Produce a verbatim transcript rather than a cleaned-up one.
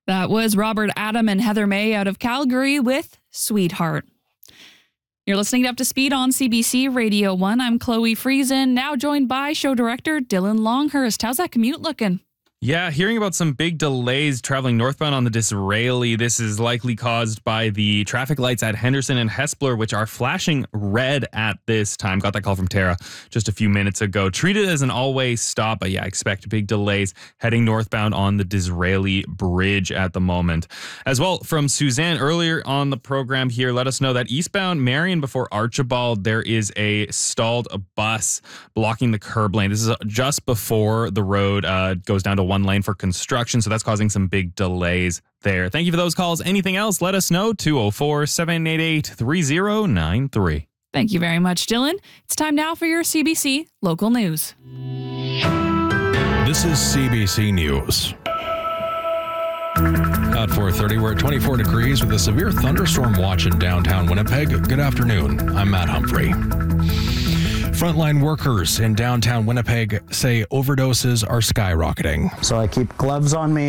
That was Robert Adam and Heather May out of Calgary with Sweetheart. You're listening to Up to Speed on C B C Radio one. I'm Chloe Friesen, now joined by show director Dylan Longhurst. How's that commute looking? Yeah, hearing about some big delays traveling northbound on the Disraeli. This is likely caused by the traffic lights at Henderson and Hespeler, which are flashing red at this time. Got that call from Tara just a few minutes ago. Treat it as an all-way stop, but yeah, expect big delays heading northbound on the Disraeli Bridge at the moment. As well, from Suzanne earlier on the program here, let us know that eastbound Marion before Archibald, there is a stalled bus blocking the curb lane. This is just before the road uh, goes down to one lane for construction, so that's causing some big delays there. Thank you for those calls. Anything else, let us know. two oh four, seven eight eight, three oh nine three. Thank you very much, Dylan. It's time now for your C B C local news. This is C B C News. At four thirty, we're at twenty-four degrees with a severe thunderstorm watch in downtown Winnipeg. Good afternoon. I'm Matt Humphrey. Frontline workers in downtown Winnipeg say overdoses are skyrocketing. So I keep gloves on me.